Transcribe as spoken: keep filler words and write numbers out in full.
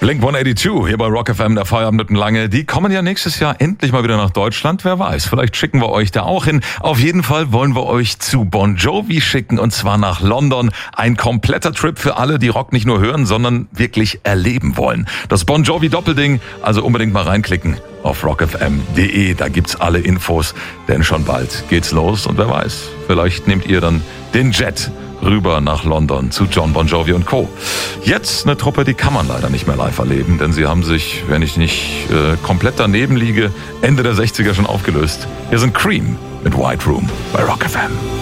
Blink hundertzweiundachtzig hier bei Rock F M, der Feierabend mit Lange. Die kommen ja nächstes Jahr endlich mal wieder nach Deutschland. Wer weiß, vielleicht schicken wir euch da auch hin. Auf jeden Fall wollen wir euch zu Bon Jovi schicken und zwar nach London. Ein kompletter Trip für alle, die Rock nicht nur hören, sondern wirklich erleben wollen. Das Bon Jovi Doppelding, also unbedingt mal reinklicken auf rock f m punkt d e. Da gibt's alle Infos, denn schon bald geht's los. Und wer weiß, vielleicht nehmt ihr dann den Jet rüber nach London zu John Bon Jovi und Co. Jetzt eine Truppe, die kann man leider nicht mehr live erleben, denn sie haben sich, wenn ich nicht äh, komplett daneben liege, Ende der sechziger schon aufgelöst. Hier sind Cream mit White Room bei Rock F M.